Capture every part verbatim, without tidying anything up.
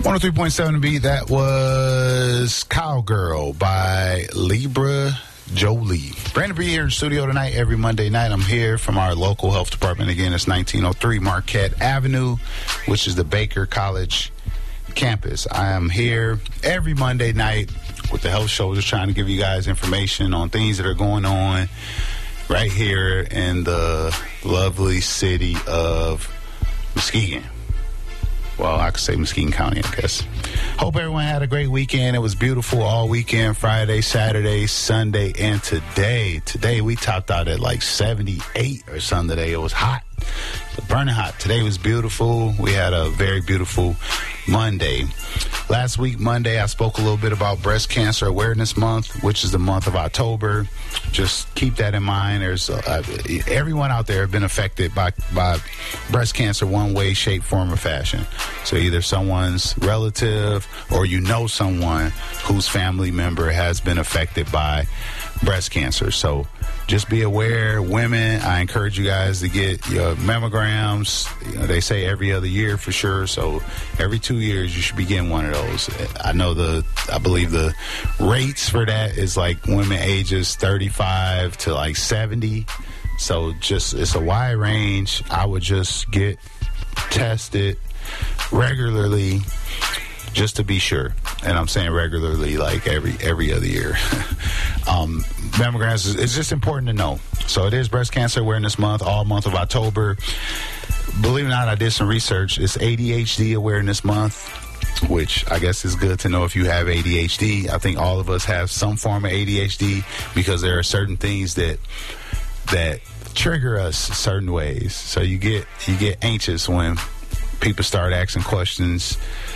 one oh three point seven B, that was Cowgirl by Libra Jolie. Brandon B here in the studio tonight. Every Monday night, I'm here from our local health department. Again, it's nineteen oh three Marquette Avenue, which is the Baker College campus. I am here every Monday night with the health show, just trying to give you guys information on things that are going on right here in the lovely city of Muskegon. Well, I could say Muskegon County, I guess. Hope everyone had a great weekend. It was beautiful all weekend, Friday, Saturday, Sunday, and today. Today, we topped out at like seventy-eight or something today. It was hot. It was burning hot. Today was beautiful. We had a very beautiful Monday. Last week, Monday, I spoke a little bit about Breast Cancer Awareness Month, which is the month of October. Just keep that in mind. There's uh, everyone out there have been affected by, by breast cancer one way, shape, form, or fashion. So either someone's relative or you know someone whose family member has been affected by breast cancer. So just be aware, women. I encourage you guys to get your mammograms. You know, they say every other year for sure. So every two years you should be getting one of those. I know the, I believe the rates for that is like women ages thirty-five to like seventy. So just, it's a wide range. I would just get tested regularly just to be sure. And I'm saying regularly, like every every other year. um, mammograms, is, it's just important to know. So it is Breast Cancer Awareness Month, all month of October. Believe it or not, I did some research. It's A D H D Awareness Month, which I guess is good to know if you have A D H D. I think all of us have some form of A D H D because there are certain things that that trigger us certain ways. So you get you get anxious when people start asking questions,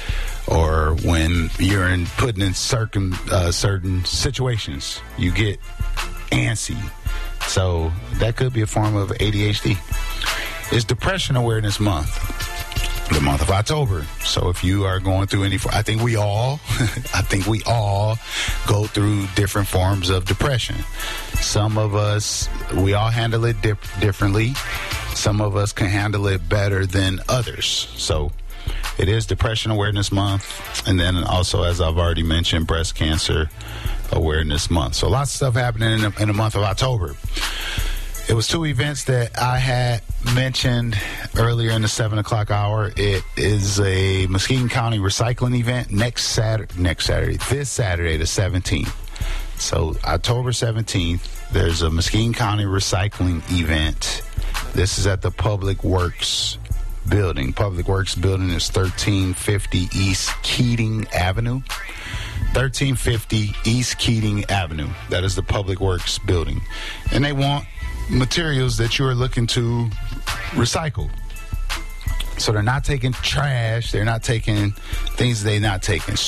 or when you're in putting in certain uh, certain situations, you get antsy. So that could be a form of A D H D. It's Depression Awareness Month, the month of October. So if you are going through any, I think we all, I think we all go through different forms of depression. Some of us, we all handle it dip- differently. Some of us can handle it better than others. So it is Depression Awareness Month. And then also, as I've already mentioned, Breast Cancer Awareness Month. So lots of stuff happening in the, in the month of October. It was two events that I had mentioned earlier in the seven o'clock hour. It is a Muskegon County recycling event next Saturday, next Saturday, this Saturday, the seventeenth. So October seventeenth, there's a Muskegon County recycling event. This is at the Public Works building. Public Works building is thirteen fifty East Keating Avenue. thirteen fifty East Keating Avenue. That is the Public Works building. And they want materials that you are looking to recycle. So they're not taking trash. They're not taking things they're not taking.